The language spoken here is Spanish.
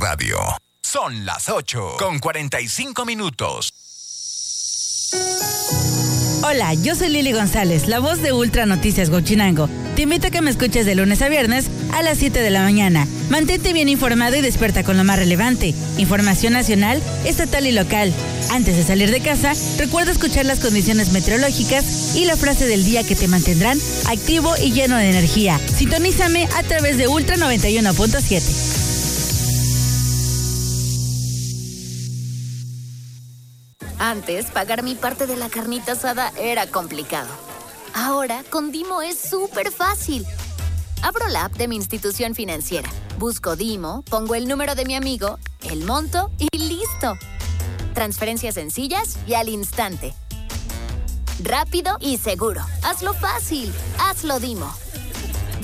Radio. Son las 8:45. Hola, yo soy Lili González, la voz de Ultra Noticias Huachinango. Te invito a que me escuches de lunes a viernes a las 7 de la mañana. Mantente bien informado y despierta con lo más relevante. Información nacional, estatal y local. Antes de salir de casa, recuerda escuchar las condiciones meteorológicas y la frase del día que te mantendrán activo y lleno de energía. Sintonízame a través de Ultra 91.7. Antes, pagar mi parte de la carnita asada era complicado. Ahora, con Dimo es súper fácil. Abro la app de mi institución financiera, busco Dimo, pongo el número de mi amigo, el monto y listo. Transferencias sencillas y al instante. Rápido y seguro. Hazlo fácil. Hazlo Dimo.